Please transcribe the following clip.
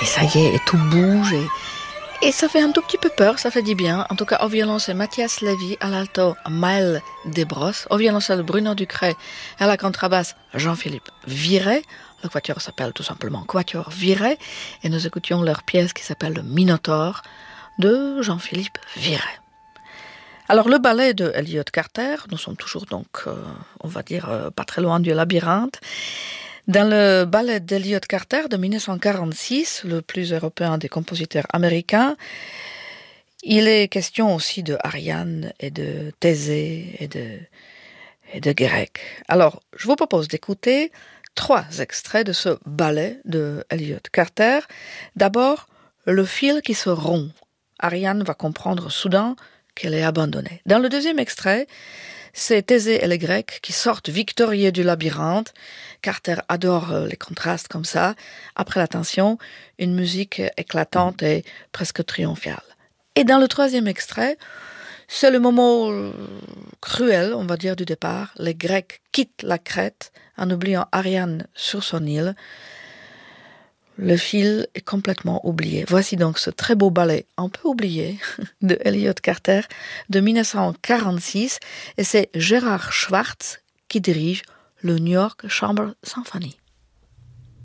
Et ça y est, et tout bouge, et ça fait un tout petit peu peur, ça fait du bien. En tout cas, au violon, c'est Mathias Lévy, à l'alto, Maël Desbrosses, au violoncelle, Bruno Ducret, à la contrebasse, Jean-Philippe Viret. Le quatuor s'appelle tout simplement Quatuor Viret, et nous écoutions leur pièce qui s'appelle Le Minotaure, de Jean-Philippe Viret. Alors, le ballet de Elliott Carter, nous sommes toujours donc, on va dire, pas très loin du labyrinthe. Dans le ballet d'Elliott Carter de 1946, le plus européen des compositeurs américains, il est question aussi de Ariane et de Thésée et de Grec. Alors, je vous propose d'écouter 3 extraits de ce ballet de Elliott Carter. D'abord, le fil qui se rompt. Ariane va comprendre soudain qu'elle est abandonnée. Dans le deuxième extrait, c'est Thésée et les Grecs qui sortent victorieux du labyrinthe. Carter adore les contrastes comme ça. Après la tension, une musique éclatante et presque triomphale. Et dans le troisième extrait, c'est le moment cruel, on va dire, du départ. Les Grecs quittent la Crète en oubliant Ariane sur son île. Le fil est complètement oublié. Voici donc ce très beau ballet un peu oublié de Elliott Carter de 1946 et c'est Gérard Schwartz qui dirige le New York Chamber Symphony.